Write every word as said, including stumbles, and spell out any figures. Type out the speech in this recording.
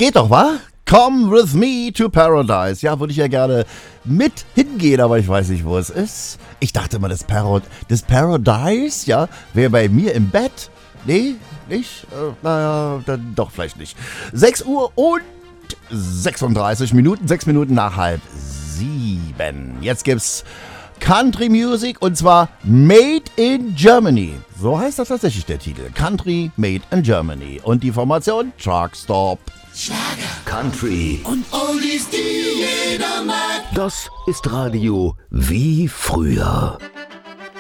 geht doch, wa? Come with me to paradise. Ja, würde ich ja gerne mit hingehen, aber ich weiß nicht, wo es ist. Ich dachte immer, das, Parad- das Paradise, ja, wäre bei mir im Bett. Nee, nicht? Äh, naja, dann doch vielleicht nicht. sechs Uhr und sechsunddreißig Minuten, sechs Minuten nach halb sieben. Jetzt gibt's Country Music und zwar Made in Germany. So heißt das tatsächlich der Titel. Country Made in Germany. Und die Formation Truckstop. Schlager, Country und Oldies, die jeder mag. Das ist Radio wie früher.